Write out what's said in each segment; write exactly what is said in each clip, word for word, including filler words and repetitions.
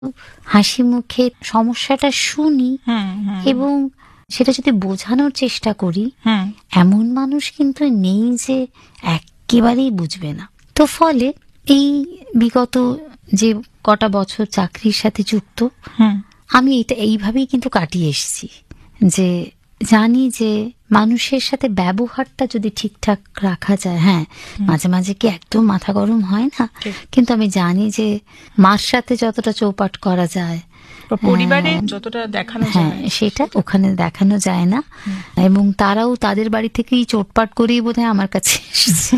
হাসি মুখে সমস্যাটা শুনি এবং সেটা যদি বোঝানোর চেষ্টা করি, এমন মানুষ কিন্তু নেই যে একেবারেই বুঝবে না। তো ফলে এই বিগত যে কটা বছর চাকরির সাথে যুক্ত, আমি এটা এইভাবেই কিন্তু কাটিয়ে এসেছি যে জানি যে মানুষের সাথে ব্যবহারটা যদি ঠিকঠাক রাখা যায়, হ্যাঁ মাঝে মাঝে কি একদম মাথা গরম হয় না, কিন্তু আমি জানি যে মার সাথে যতটা চৌপাট করা যায়, পরিবারে যতটা দেখানো হ্যাঁ সেটা ওখানে দেখানো যায় না। এবং তারাও তাদের বাড়ি থেকেই চোটপাট করেই বোধহয় আমার কাছে এসেছে।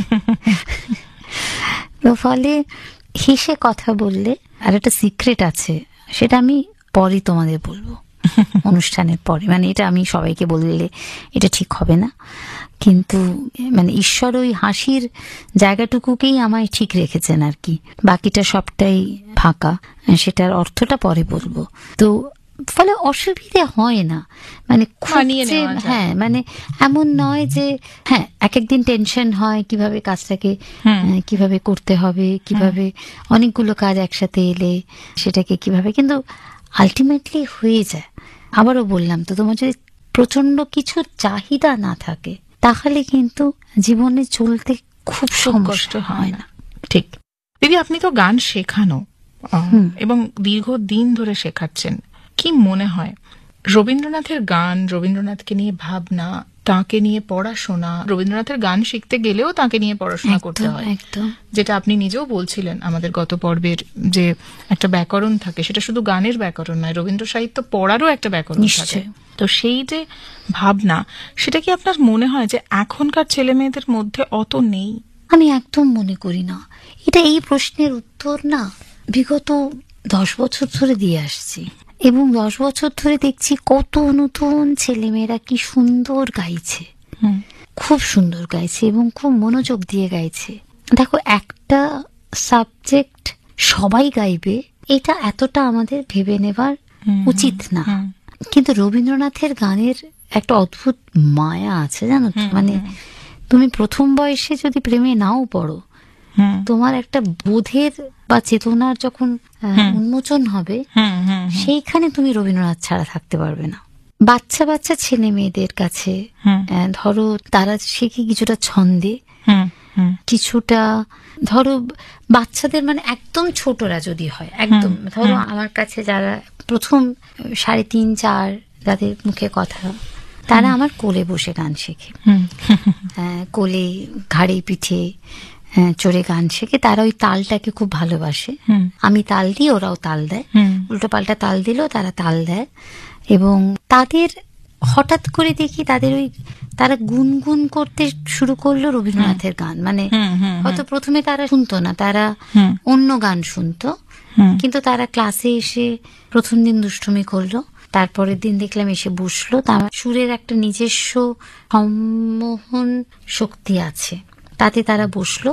তো ফলে হেসে কথা বললে, আর একটা সিক্রেট আছে, সেটা আমি পরে তোমাদের বলবো অনুষ্ঠানের পরে, মানে এটা আমি সবাইকে বললে এটা ঠিক হবে না, কিন্তু মানে ঈশ্বর ওই হাসির জায়গাটুকুকেই আমায় ঠিক রেখেছেন আর কি, বাকিটা সবটাই ফাঁকা, সেটার অর্থটা পরে বলবো। তো ফলে অসুবিধে হয় না, মানে হ্যাঁ মানে এমন নয় যে হ্যাঁ এক একদিন টেনশন হয় কিভাবে কাজটাকে কিভাবে করতে হবে, কিভাবে অনেকগুলো কাজ একসাথে এলে সেটাকে কিভাবে, কিন্তু আলটিমেটলি হয়ে যায়। আবারও বললাম তো, তোমার যদি প্রচন্ড কিছু চাহিদা না থাকে তাহলে কিন্তু জীবনে চলতে খুব সমস্যা হয় না। ঠিক দিদি, আপনি তো গান শেখানো এবং দীর্ঘদিন ধরে শেখাচ্ছেন, কি মনে হয় রবীন্দ্রনাথের গান, রবীন্দ্রনাথকে নিয়ে ভাবনা, তাকে নিয়ে পড়াশোনা, রবীন্দ্রনাথের গান শিখতে গেলেও তাকে নিয়ে পড়াশোনা করতে হয়, যেটা আপনি নিজেও বলছিলেন আমাদের গত পর্বের, যে একটা ব্যাকরণ থাকে, সেটা শুধু গানের ব্যাকরণ নয়, রবীন্দ্র সাহিত্য পড়ারও একটা ব্যাকরণ থাকে। তো সেই যে ভাবনা, সেটা কি আপনার মনে হয় যে এখনকার ছেলে মেয়েদের মধ্যে অত নেই? আমি একদম মনে করি না। এটা এই প্রশ্নের উত্তর না বিগত দশ বছর ধরে দিয়ে আসছি, এবং দশ বছর ধরে দেখছি কত নতুন ছেলেমেয়েরা কি সুন্দর গাইছে, খুব সুন্দর গাইছে এবং খুব মনোযোগ দিয়ে গাইছে। দেখো, একটা সাবজেক্ট সবাই গাইবে এটা এতটা আমাদের ভেবে নেবার উচিত না, কিন্তু রবীন্দ্রনাথের গানের একটা অদ্ভুত মায়া আছে জানো তো, মানে তুমি প্রথম বয়সে যদি প্রেমে নাও পড়ো, তোমার একটা বোধের বা চেতনার যখন উন্মোচন হবে, সেইখানে তুমি রবীন্দ্রনাথ ছাড়া থাকতে পারবে না। বাচ্চা বাচ্চা ছেলে মেয়েদের কাছে ধরো তারা শিখে কিছুটা ছন্দে, কিছুটা ধরো বাচ্চাদের, মানে একদম ছোটরা যদি হয়, একদম ধরো আমার কাছে যারা প্রথম সাড়ে তিন চার যাদের মুখে কথা, তারা আমার কোলে বসে গান শেখে, কোলে ঘাড়ে পিঠে চড়ে গান শেখে, তারা ওই তালটাকে খুব ভালোবাসে। আমি তাল দিই, ওরাও তাল দেয়, উল্টো পাল্টা তাল দিলেও তারা তাল দেয়। এবং তাদের হঠাৎ করে দেখি তাদের ওই তারা গুনগুন করতে শুরু করলো রবীন্দ্রনাথের গান, মানে হয়তো প্রথমে তারা শুনতো না, তারা অন্য গান শুনতো, কিন্তু তারা ক্লাসে এসে প্রথম দিন দুষ্টুমি করলো, তারপরের দিন দেখলাম এসে বসলো, তার সুরের একটা নিজস্ব সম্মোহন শক্তি আছে, তাতে তারা বসলো।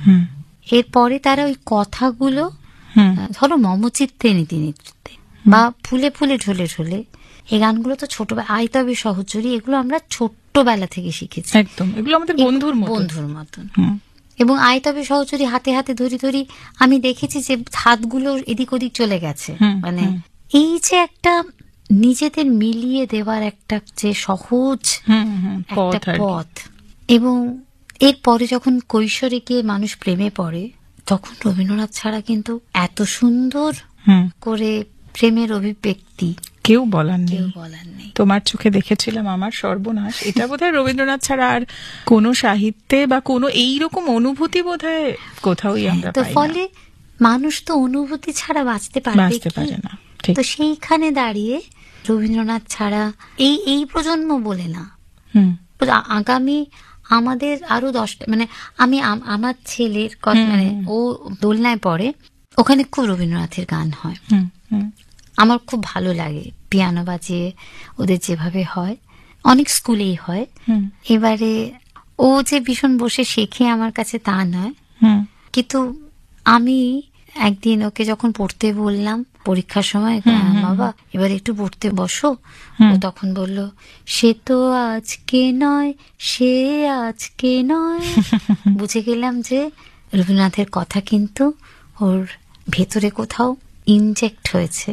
এরপরে তারা ওই কথাগুলো ধরো মমচিত্তে নীতি নিতে বা ফুলে ফুলে ঢলে ঢলে, এই গানগুলো তো ছোটবেলা, আই তবে সহচরী, এগুলো আমরা ছোট্টবেলা থেকে শিখেছি, একদম এগুলো আমাদের বন্ধুর মতো বন্ধুর মতন। এবং আই তবে সহচরী হাতে হাতে ধরি ধরি আমি দেখেছি যে হাতগুলো এদিক ওদিক চলে গেছে, মানে এই যে একটা নিজেদের মিলিয়ে দেওয়ার একটা যে সহজ একটা পথ। এবং এরপরে যখন কৈশোরে গিয়ে মানুষ প্রেমে পড়ে, তখন রবীন্দ্রনাথ ছাড়া কিন্তু এত সুন্দর করে প্রেমের অভিব্যক্তি কেউ বলার নেই, বলার নেই। তোমার চোখে দেখেছিলাম আমার সর্বনাশ, এটা বোধহয় রবীন্দ্রনাথ ছাড়া আর কোনো সাহিত্যে বা কোনো এইরকম অনুভূতি বোধহয় কোথাও আমরা পাই না। তো ফলে মানুষ তো অনুভূতি ছাড়া বাঁচতে পারে না, তো সেইখানে দাঁড়িয়ে রবীন্দ্রনাথ ছাড়া এই এই প্রজন্ম বলে না, আগামী আমাদের আরো দশটা, মানে আমি আমার ছেলের কথা, মানে ও দোলনায় পড়ে, ওখানে খুব রবীন্দ্রনাথের গান হয়, আমার খুব ভালো লাগে, পিয়ানো বাজিয়ে ওদের যেভাবে হয়, অনেক স্কুলেই হয়। এবারে ও যে ভীষণ বসে শেখে আমার কাছে তা নয়, কিন্তু আমি একদিন ওকে যখন পড়তে বললাম পরীক্ষার সময়, বাবা এবার একটু পড়তে বসো, ও তখন বলল, সে তো আজকে নয়, সে আজকে নয়। বুঝে গেলাম যে রবীন্দ্রনাথের কথা কিন্তু ওর ভেতরে কোথাও ইনজেক্ট হয়েছে